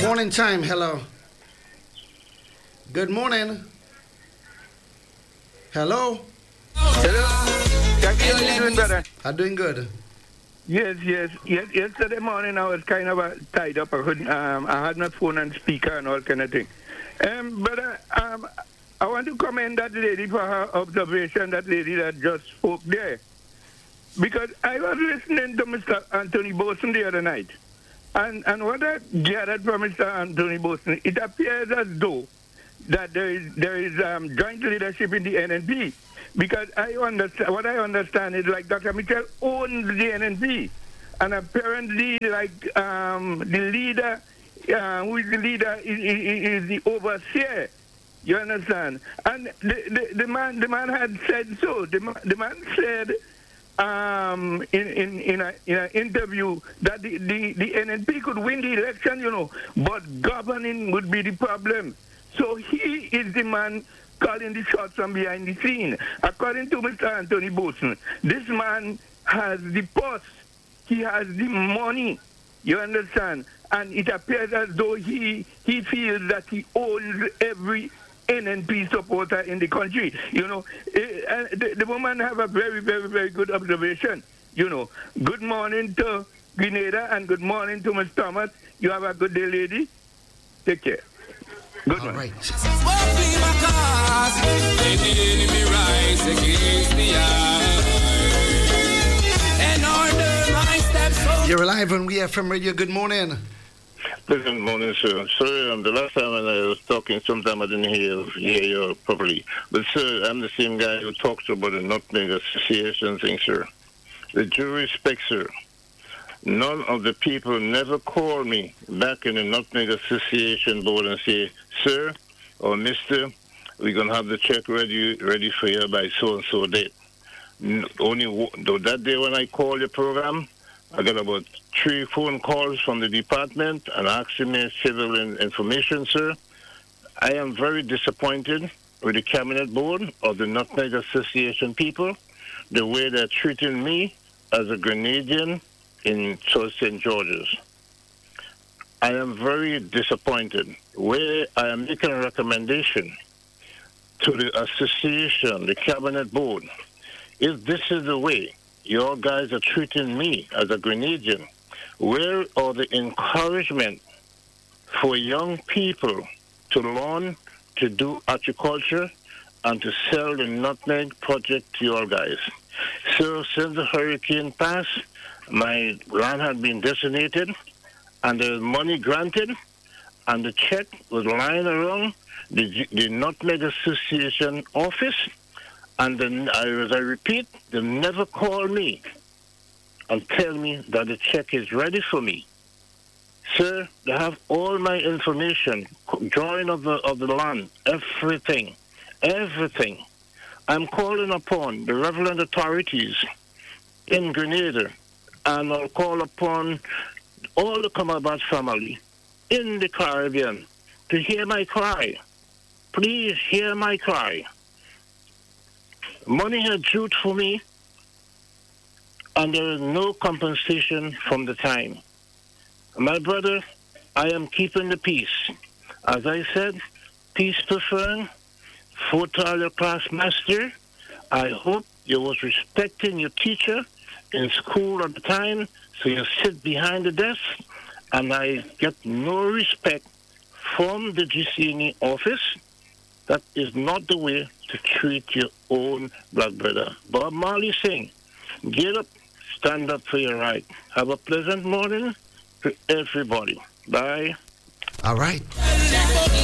morning time. Hello. Good morning. Hello. Hello. Jackie, how you doing, brother? I'm doing good. Yes. Yesterday morning I was kind of tied up. I couldn't. I had my phone on speaker and all kind of thing. Brother, I want to commend that lady for her observation. That lady that just spoke there, because I was listening to Mr. Anthony Boson the other night, and what I gathered from Mr. Anthony Boson, it appears as though that there is joint leadership in the NNP. Because what I understand is like Dr. Mitchell owns the NNP, and apparently like the leader, who is the leader, is the overseer. You understand? And the man had said so. The man said in an interview that the NNP could win the election, but governing would be the problem. So he is the man calling the shots from behind the scene. According to Mr. Anthony Boson, this man has the purse, he has the money, you understand? And it appears as though he feels that he owns every NNP supporter in the country. The woman have a very, very, very good observation. Good morning to Grenada and good morning to Ms. Thomas. You have a good day, lady. Take care. Good one. Right. You're alive on WeFM Radio. Good morning. Good morning, sir. Sorry, the last time when I was talking, sometime I didn't hear you properly. But, sir, I'm the same guy who talks about the Nutmeg Association thing, sir. With due respect, sir, none of the people never call me back in the Nutmeg Association board and say, sir or mister, we're going to have the check ready for you by so-and-so date. Only that day when I call your program, I got about 3 phone calls from the department and asking me civil information, sir. I am very disappointed with the cabinet board of the Nutmeg Association people, the way they're treating me as a Grenadian in South St. George's. I am very disappointed. Where I am making a recommendation to the association, the cabinet board, if this is the way your guys are treating me as a Grenadian, where are the encouragement for young people to learn to do agriculture and to sell the nutmeg project to your guys? So since the hurricane passed, my land had been designated and there was money granted and the check was lying around the Nutmeg Association office. And then, as I repeat, they never call me and tell me that the check is ready for me. Sir, they have all my information, drawing of the land, everything. I'm calling upon the relevant authorities in Grenada, and I'll call upon all the Kamabat family in the Caribbean to hear my cry. Please hear my cry. Money had due for me, and there is no compensation from the time. My brother, I am keeping the peace. As I said, peace preferring, your class master. I hope you was respecting your teacher in school at the time, so you sit behind the desk, and I get no respect from the GCNE office. That is not the way to treat your own black brother. Bob Marley sing, get up, stand up for your right. Have a pleasant morning to everybody. Bye. All right.